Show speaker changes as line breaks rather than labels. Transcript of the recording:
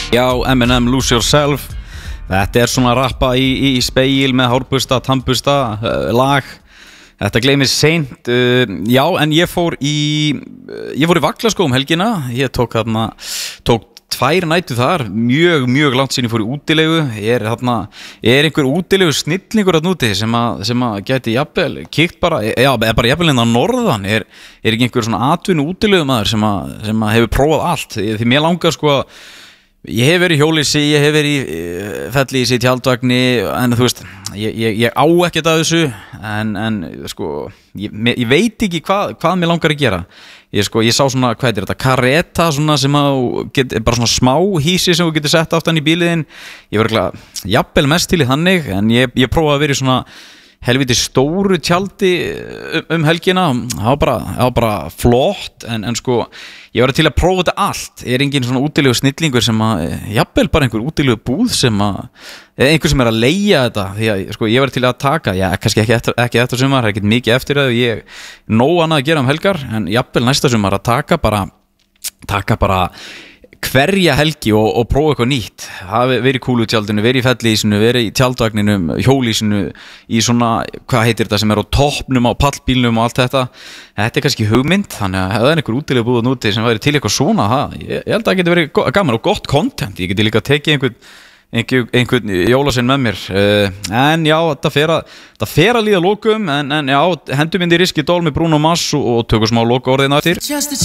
Já, Eminem, Lose Yourself. Þetta svona rappa í speil með hárbusta, tannbusta, lag. Þetta gleymir seint. Já, en ég fór í Vaglaskó helgina. Ég tók 2 nætur þar, mjög langt síðan ég fór í útilegu. Er einhver útilegu snillingur að núti sem að gæti jafnvel kíkt bara, já, bara jafnvel inn á norðan. Er ekki einhver svona atvinnu útilegu maður sem að hefur prófað allt? Því mér langar sko að ég hef verið í hjólísi, ég hef verið í fellísi, tjaldvagni, en þú veist, ég á ekkert af þessu, en sko, ég veit ekki hvað mér langar að gera. Ég sá svona, hvað er þetta, kareta, svona sem bara svona smá hísi sem þú getur sett aftan í bíliðin. Ég var ekki jafnvel mest til í þannig, en ég prófaði að vera í svona helviti stóru tjaldi helgina. Það var bara flott, en sko ég var til að prófa þetta allt. Engin svona útilegu snillingur sem að jafnvel bara einhver útilegu búð sem að einhver sem að leigja þetta, því að sko ég var til að taka, já, kannski ekki eftir sumar, það ekkert mikið eftir það, ég nóg annað að gera helgar, en jafnvel næsta sumar að taka bara hverja helgi og prófa eitthvað nýtt. Hafi verið í kúlutjaldinu, verið í fellísinu, verið í tjaldvagninum, hjólísinu, í svona, hvað heitir þetta sem á toppnum, á pallbílnum og allt þetta. Þetta kannski hugmynd, þannig að það einhver útilega búið núti sem væri til eitthvað svona. Ég held að það geti verið gaman og gott content. Ég geti líka tekið einhvern jólasinn með mér. En já, það fer að líða lokum, en já, hendum inn í Riski Dól með Bruno Mars og tökum smá lokaorðin eftir.